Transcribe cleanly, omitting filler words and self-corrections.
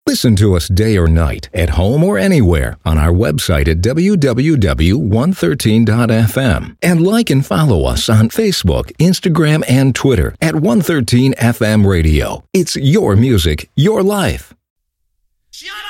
Listen to us day or night, at home or anywhere, on our website at www.113.fm. And like and follow us on Facebook, Instagram, and Twitter at 113FM Radio. It's your music, your life. Shut up!